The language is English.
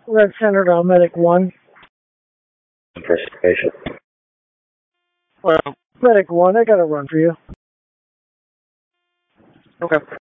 Red Center to Medic 1. Participation. Well, Medic 1, I got a run for you. okay.